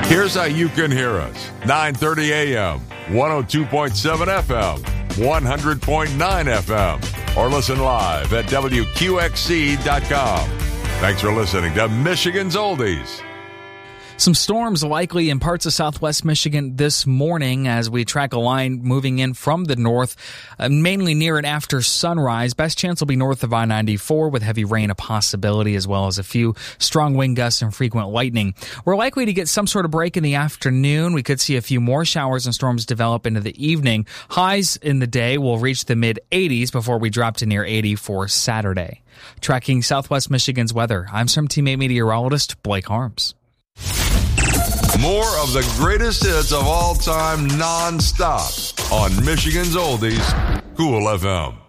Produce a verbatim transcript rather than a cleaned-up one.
Here's how you can hear us. nine thirty a.m., one oh two point seven F M, one hundred point nine F M, or listen live at W Q X C dot com. Thanks for listening to Michigan's Oldies. Some storms likely in parts of southwest Michigan this morning as we track a line moving in from the north, uh, mainly near and after sunrise. Best chance will be north of I ninety-four with heavy rain a possibility, as well as a few strong wind gusts and frequent lightning. We're likely to get some sort of break in the afternoon. We could see a few more showers and storms develop into the evening. Highs in the day will reach the mid eighties before we drop to near eighty for Saturday. Tracking southwest Michigan's weather, I'm some teammate meteorologist Blake Harms. More of the greatest hits of all time non-stop on Michigan's Oldies, Cool F M.